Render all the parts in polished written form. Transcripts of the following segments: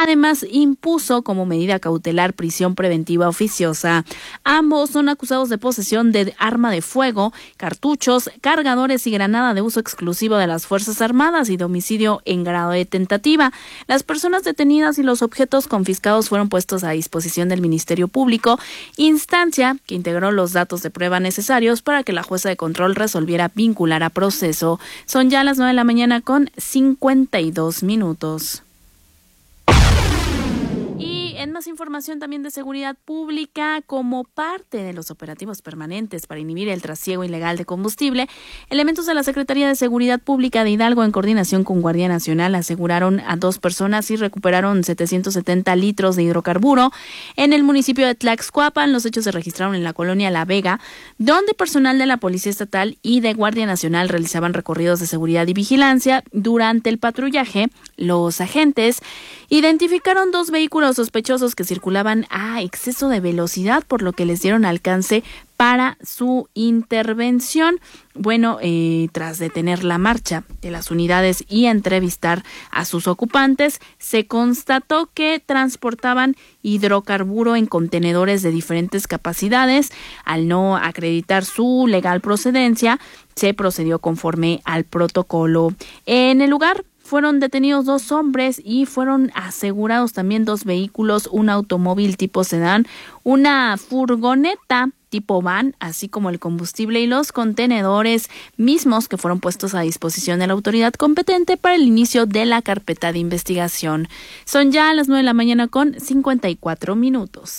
Además, impuso como medida cautelar prisión preventiva oficiosa. Ambos son acusados de posesión de arma de fuego, cartuchos, cargadores y granada de uso exclusivo de las Fuerzas Armadas y de homicidio en grado de tentativa. Las personas detenidas y los objetos confiscados fueron puestos a disposición del Ministerio Público, instancia que integró los datos de prueba necesarios para que la jueza de control resolviera vincular a proceso. Son ya las 9 de la mañana con 52 minutos. Y en más información también de seguridad pública, como parte de los operativos permanentes para inhibir el trasiego ilegal de combustible, elementos de la Secretaría de Seguridad Pública de Hidalgo, en coordinación con Guardia Nacional, aseguraron a 2 personas y recuperaron 770 litros de hidrocarburo en el municipio de Tlaxcuapan. Los hechos se registraron en la colonia La Vega, donde personal de la Policía Estatal y de Guardia Nacional realizaban recorridos de seguridad y vigilancia. Durante el patrullaje, los agentes identificaron 2 vehículos sospechosos que circulaban a exceso de velocidad, por lo que les dieron alcance para su intervención. Bueno, tras detener la marcha de las unidades y entrevistar a sus ocupantes, se constató que transportaban hidrocarburo en contenedores de diferentes capacidades. Al no acreditar su legal procedencia, se procedió conforme al protocolo. En el lugar fueron detenidos 2 hombres y fueron asegurados también 2 vehículos, un automóvil tipo sedán, una furgoneta tipo van, así como el combustible y los contenedores mismos que fueron puestos a disposición de la autoridad competente para el inicio de la carpeta de investigación. Son ya las 9 de la mañana con 54 minutos.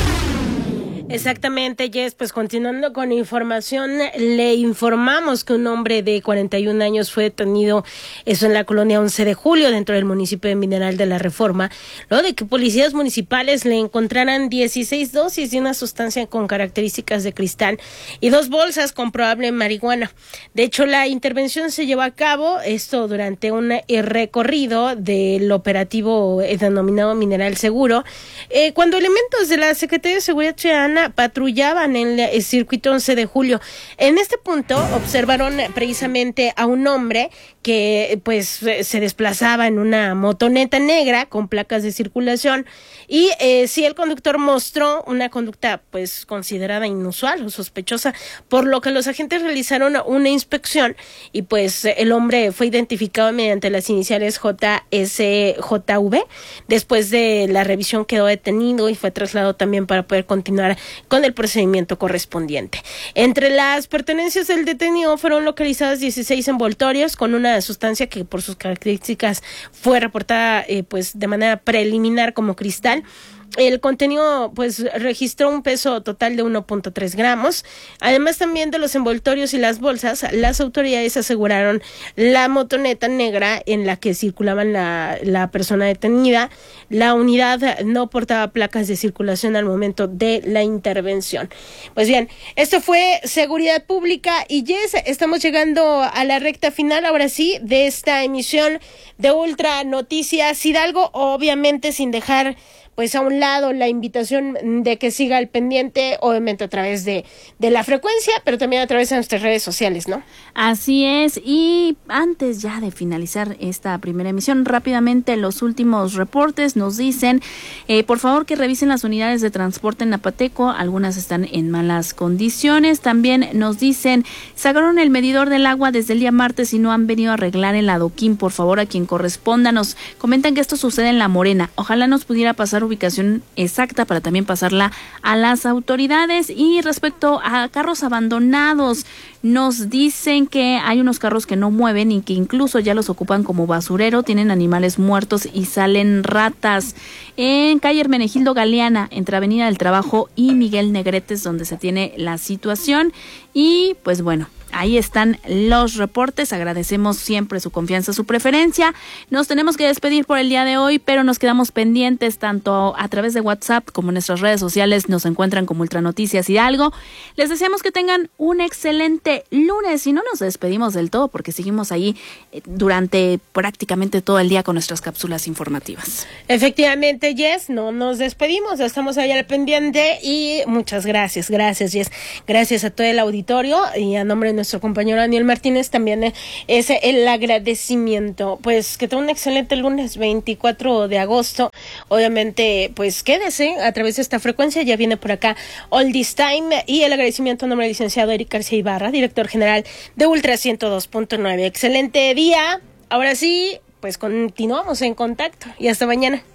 Exactamente, Jess, pues continuando con información, le informamos que un hombre de 41 años fue detenido, eso en la colonia 11 de Julio, dentro del municipio de Mineral de la Reforma, luego de que policías municipales le encontraran 16 dosis de una sustancia con características de cristal y 2 bolsas con probable marihuana. De hecho, la intervención se llevó a cabo, esto durante un recorrido del operativo denominado Mineral Seguro, cuando elementos de la Secretaría de Seguridad Ciudadana patrullaban en el circuito 11 de Julio. En este punto observaron precisamente a un hombre que pues se desplazaba en una motoneta negra con placas de circulación y sí, el conductor mostró una conducta pues considerada inusual o sospechosa, por lo que los agentes realizaron una inspección y pues el hombre fue identificado mediante las iniciales JSJV. Después de la revisión quedó detenido y fue trasladado también para poder continuar con el procedimiento correspondiente. Entre las pertenencias del detenido fueron localizadas 16 envoltorios con una sustancia que por sus características fue reportada pues de manera preliminar como cristal. El contenido pues registró un peso total de 1.3 gramos. Además también de los envoltorios y las bolsas, las autoridades aseguraron la motoneta negra en la que circulaban la persona detenida. La unidad no portaba placas de circulación al momento de la intervención. Pues bien, esto fue Seguridad Pública y Jess, estamos llegando a la recta final ahora sí de esta emisión de Ultra Noticias Hidalgo, obviamente sin dejar pues a un lado la invitación de que siga al pendiente, obviamente a través de la frecuencia, pero también a través de nuestras redes sociales, ¿no? Así es, y antes ya de finalizar esta primera emisión, rápidamente los últimos reportes nos dicen, por favor que revisen las unidades de transporte en Napateco, algunas están en malas condiciones. También nos dicen, sacaron el medidor del agua desde el día martes y no han venido a arreglar el adoquín, por favor a quien corresponda. Nos comentan que esto sucede en La Morena, ojalá nos pudiera pasar ubicación exacta para también pasarla a las autoridades. Y respecto a carros abandonados, nos dicen que hay unos carros que no mueven y que incluso ya los ocupan como basurero, tienen animales muertos y salen ratas. En calle Hermenegildo Galeana, entre Avenida del Trabajo y Miguel Negretes, donde se tiene la situación. Y pues bueno, ahí están los reportes. Agradecemos siempre su confianza, su preferencia. Nos tenemos que despedir por el día de hoy, pero nos quedamos pendientes tanto a través de WhatsApp como en nuestras redes sociales. Nos encuentran como Ultra Noticias Hidalgo. Les deseamos que tengan un excelente lunes y no nos despedimos del todo porque seguimos ahí durante prácticamente todo el día con nuestras cápsulas informativas. Efectivamente, Jess, no nos despedimos, estamos ahí al pendiente y muchas gracias, Jess. Gracias a todo el auditorio y a nombre de nuestro compañero Daniel Martínez, también es el agradecimiento. Pues que tenga un excelente lunes 24 de agosto. Obviamente, pues quédese a través de esta frecuencia. Ya viene por acá All This Time, y el agradecimiento a nombre del licenciado Eric García Ibarra, director general de Ultra 102.9. Excelente día. Ahora sí, pues continuamos en contacto y hasta mañana.